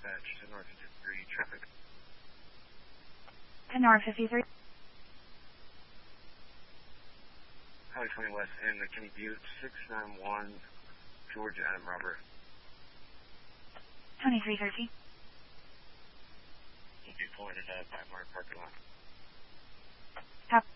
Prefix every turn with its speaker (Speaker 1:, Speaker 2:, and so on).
Speaker 1: dispatch to North 53 traffic.
Speaker 2: To North 53.
Speaker 1: Highway 20 West in McKinney Butte, 691 George Adam Robert.
Speaker 2: 2313.
Speaker 1: Will be pulling it at Mart parking lot.
Speaker 2: Tap.